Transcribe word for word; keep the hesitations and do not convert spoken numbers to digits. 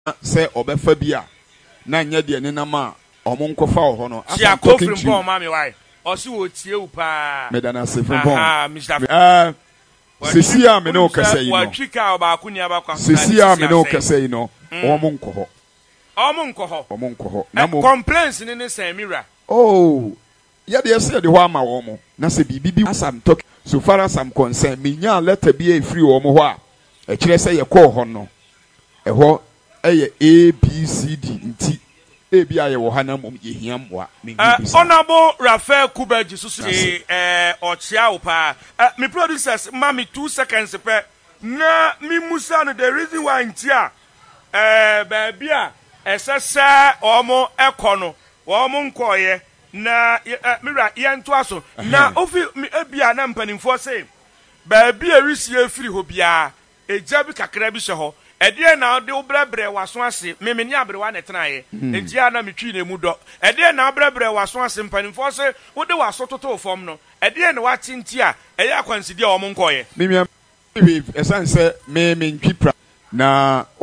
say obefa bia na nya de ne nama omo nkofa wo ho no asa talking to you mama why osi wo tie u pa medana se fon ah Mister eh sisi a me no kasa yi no wa twika obaako ni abakwa sisi a me no kasa yi no omo nkoho omo nkoho omo nkoho na mo complaints ni ne say mira oh ya de say de ho ama wo mo na se bibibi asam talk so far as I'm concerned me nya letter bi e free wo mo ho a e kire say ye call ho no e ho eye A B C D nti e bi aye wo hana mom ye hia mwa me ngi honorable Raphael Kubaji susu eh ochia opa me producers mami two seconds pe na mi musa no the reason why ntia eh ba bia esese omo ekono omo nkoye na mira ye nto aso na ofi ebia na mpanimfo say ba bia risi afiri ho bia eja bi kakra bi hye ho ede na de obrebre waso ase memeni abrewa na tenaye entia na metwi na mu do ede na obrebre waso ase mpanimfo se wo de waso toto fom no ede na watinti a eye akwansidi a omo nkoye mimi esan se me me ntwi pra na